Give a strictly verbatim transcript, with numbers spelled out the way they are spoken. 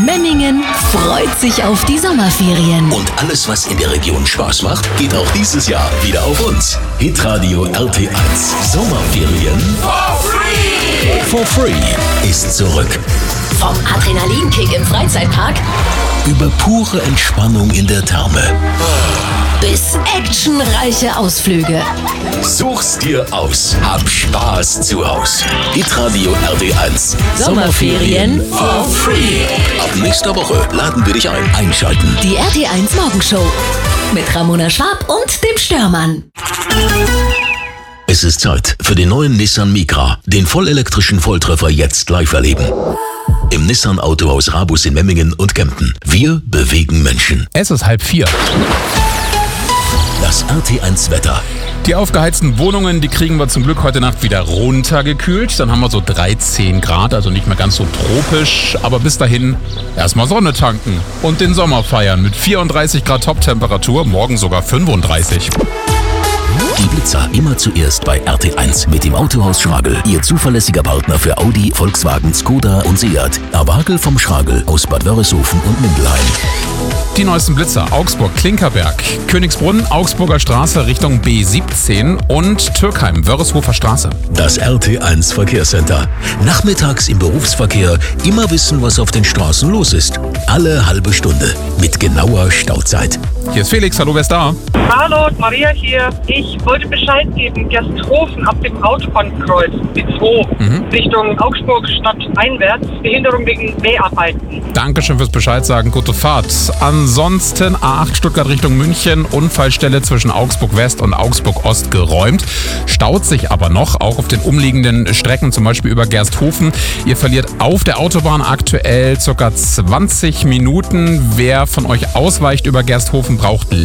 Memmingen freut sich auf die Sommerferien. Und alles, was in der Region Spaß macht, geht auch dieses Jahr wieder auf uns. Hitradio R T eins Sommerferien For free! For free ist zurück. Vom Adrenalinkick im Freizeitpark Über pure Entspannung in der Therme bis actionreiche Ausflüge. Such's dir aus. Hab Spaß zu Haus. Hitradio R T eins Sommerferien for free. Ab nächster Woche laden wir dich ein. Einschalten. Die R T eins Morgenshow mit Ramona Schwab und dem Störmann. Es ist Zeit für den neuen Nissan Micra, den vollelektrischen Volltreffer jetzt live erleben. Im Nissan Autohaus Rabus in Memmingen und Kempten. Wir bewegen Menschen. Es ist halb vier. Das R T eins Wetter. Die aufgeheizten Wohnungen, die kriegen wir zum Glück heute Nacht wieder runtergekühlt. Dann haben wir so dreizehn Grad, also nicht mehr ganz so tropisch. Aber bis dahin erstmal Sonne tanken und den Sommer feiern mit vierunddreißig Grad Toptemperatur, morgen sogar fünfunddreißig. Die Blitzer immer zuerst bei R T eins mit dem Autohaus Schragel. Ihr zuverlässiger Partner für Audi, Volkswagen, Skoda und Seat. Erwagel vom Schragel aus Bad Wörishofen und Mindelheim. Die neuesten Blitzer: Augsburg, Klinkerberg, Königsbrunn, Augsburger Straße Richtung B siebzehn und Türkheim, Wörishofer Straße. Das R T eins Verkehrscenter. Nachmittags im Berufsverkehr immer wissen, was auf den Straßen los ist. Alle halbe Stunde mit genauer Stauzeit. Hier ist Felix, hallo, wer ist da? Hallo, Maria hier. Ich wollte Bescheid geben, Gersthofen ab dem Autobahnkreuz B zwei mhm. Richtung Augsburg Stadt einwärts, Behinderung wegen Mäharbeiten. Dankeschön fürs Bescheid sagen, gute Fahrt. Ansonsten A acht Stuttgart Richtung München, Unfallstelle zwischen Augsburg West und Augsburg Ost geräumt. Staut sich aber noch, auch auf den umliegenden Strecken, zum Beispiel über Gersthofen. Ihr verliert auf der Autobahn aktuell ca. zwanzig Minuten. Wer von euch ausweicht über Gersthofen, braucht